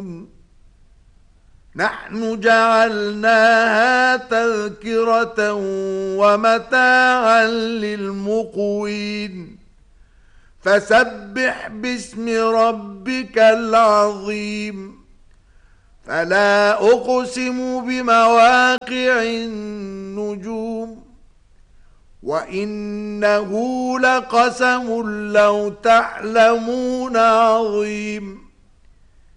يعلمون نحن جعلناها تذكرة ومتاعا للمقوين فسبح باسم ربك العظيم فلا أقسم بمواقع النجوم وإنه لقسم لو تعلمون عظيم